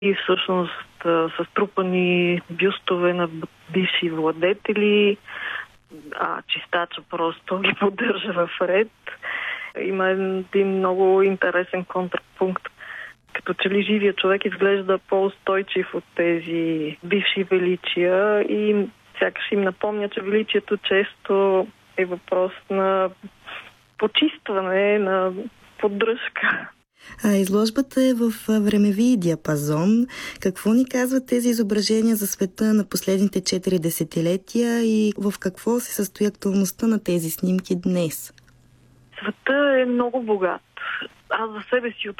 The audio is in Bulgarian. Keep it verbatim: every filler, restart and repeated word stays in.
и всъщност са струпани бюстове на бивши владетели, а чистача просто ги поддържа в ред. Има един много интересен контрапункт. Като че ли живия човек изглежда по-устойчив от тези бивши величия и сякаш им напомня, че величието често е въпрос на почистване, на поддръжка. А изложбата е в времеви диапазон. Какво ни казват тези изображения за света на последните четири десетилетия и в какво се състои актуалността на тези снимки днес? Светът е много богат. Аз за себе си